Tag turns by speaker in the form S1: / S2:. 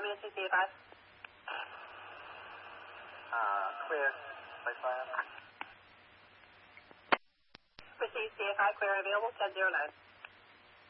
S1: minutes to CFI.
S2: Clear. Flight plan.
S1: Proceed CFI, clear available, 1009.